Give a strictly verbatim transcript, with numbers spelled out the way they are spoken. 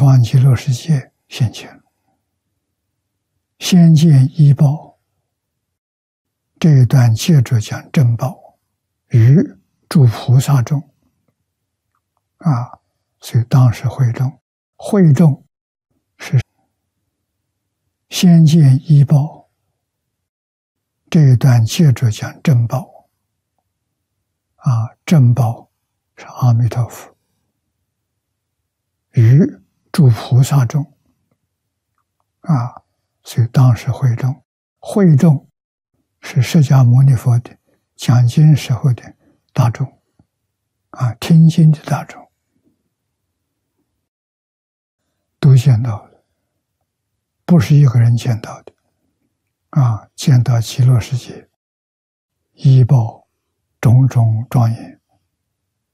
方极乐世界现前，先见依报。这一段接着讲正报，于诸菩萨中啊，所以当时会众，会众是先见依报。这一段接着讲正报啊，正报是阿弥陀佛。于诸菩萨中啊，所以当时会众，会众是释迦牟尼佛的讲经时候的大众啊，听经的大众都见到了，不是一个人见到的啊，见到极乐世界依报种种庄严。